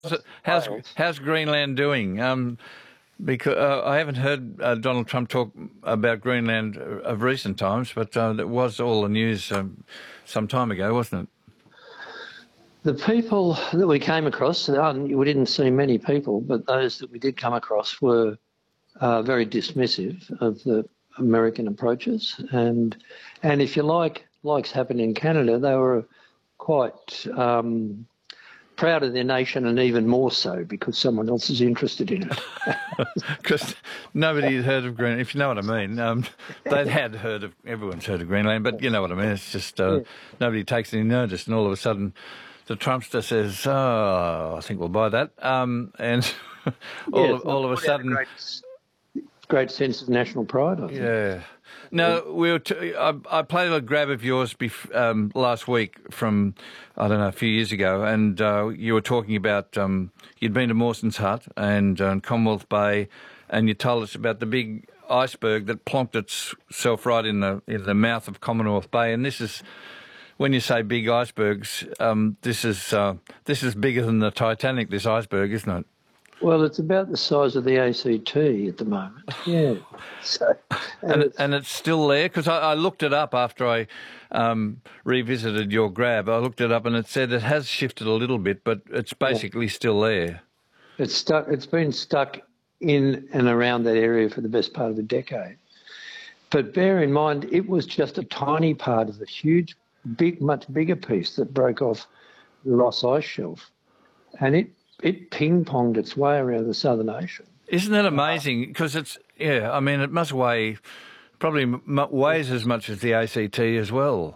How's Greenland doing? Because I haven't heard Donald Trump talk about Greenland of recent times, but it was all the news some time ago, wasn't it? The people that we came across, we didn't see many people, but those that we did come across were very dismissive of the American approaches. And if you like's happened in Canada, they were quite proud of their nation, and even more so because someone else is interested in it. Because nobody had heard of Greenland, if you know what I mean. Everyone's heard of Greenland, but you know what I mean. It's just nobody takes any notice, and all of a sudden the Trumpster says, "Oh, I think we'll buy that," and all of a sudden, great sense of national pride. I think. Yeah. No, I played a grab of yours last week from, I don't know, a few years ago, and you were talking about you'd been to Mawson's Hut and Commonwealth Bay, and you told us about the big iceberg that plonked itself right in the mouth of Commonwealth Bay. And this is, when you say big icebergs, this is bigger than the Titanic. This iceberg, isn't it? Well, it's about the size of the ACT at the moment. Yeah. So, and it's still there? Because I looked it up after I revisited your grab. I looked it up and it said it has shifted a little bit, but it's basically still there. It's stuck. It's been stuck in and around that area for the best part of a decade. But bear in mind, it was just a tiny part of the huge, much bigger piece that broke off the Ross Ice Shelf. And it ping-ponged its way around the Southern Ocean. Isn't that amazing? Because it must probably weighs as much as the ACT as well.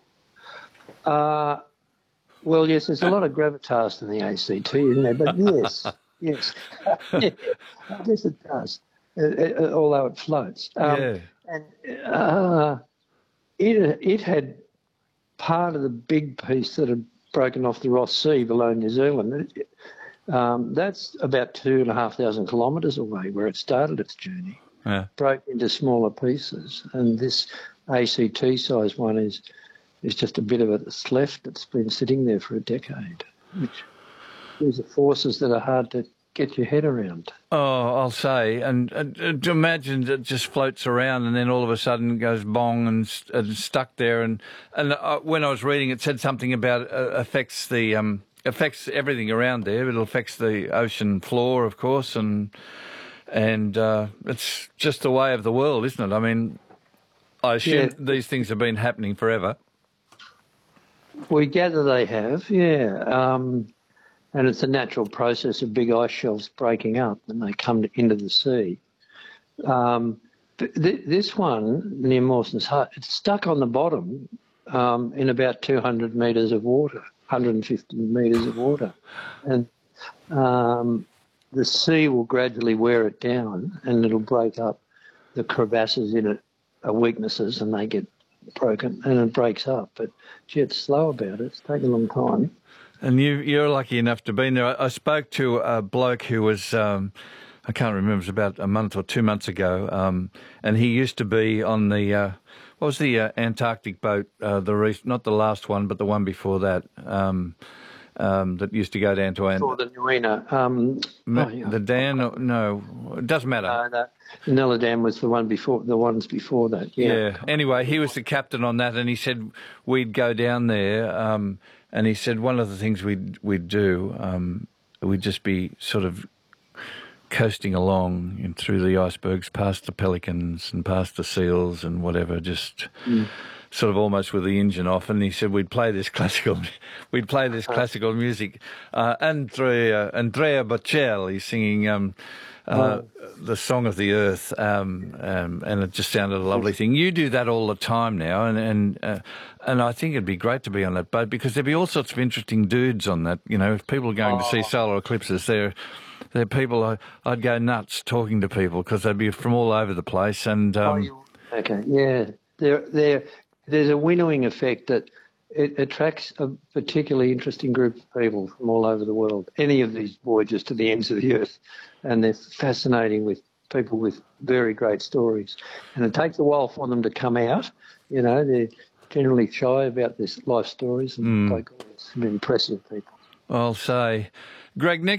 Well, yes, there's a lot of gravitas in the ACT, isn't there? But yes, yeah, I guess it does, although it floats. And it had part of the big piece that had broken off the Ross Sea below New Zealand. That's about 2,500 kilometres away where it started its journey. Yeah. Broke into smaller pieces, and this ACT-sized one is just a bit of it that's left. It's been sitting there for a decade, which these are forces that are hard to get your head around. Oh, I'll say, and imagine it just floats around and then all of a sudden it goes bong and stuck there. And when I was reading, it said something about affects everything around there. It affects the ocean floor, of course, and it's just the way of the world, isn't it? I mean, I assume these things have been happening forever. We gather they have, yeah. And it's a natural process of big ice shelves breaking up when they come into the sea. This one near Mawson's Hut, it's stuck on the bottom in about 200 metres of water, 150 metres of water. And the sea will gradually wear it down and it'll break up. The crevasses in it are weaknesses and they get broken and it breaks up. But, gee, it's slow about it. It's taken a long time. And you're lucky enough to be there. I spoke to a bloke who was, I can't remember, it was about a month or 2 months ago, and he used to be on the, what was the Antarctic boat, not the last one, but the one before that, that used to go down to Antarctica. The Narina. The Dan, no, it doesn't matter. The Nella was the ones before that, yeah. Anyway, he was the captain on that, and he said we'd go down there, and he said one of the things we'd do, we'd just be sort of coasting along through the icebergs, past the pelicans and past the seals and whatever, just sort of almost with the engine off. And he said we'd play this classical music. Andrea Bocelli singing the Song of the Earth, and it just sounded a lovely thing. You do that all the time now, and I think it'd be great to be on that boat because there'd be all sorts of interesting dudes on that. You know, if people are going to see solar eclipses, they're people I'd go nuts talking to people because they'd be from all over the place. And okay, yeah, there's a winnowing effect that it attracts a particularly interesting group of people from all over the world. Any of these voyages to the ends of the earth, and they're fascinating with people with very great stories. And it takes a while for them to come out. You know, they're generally shy about their life stories, and some impressive people. I'll say. Greg, next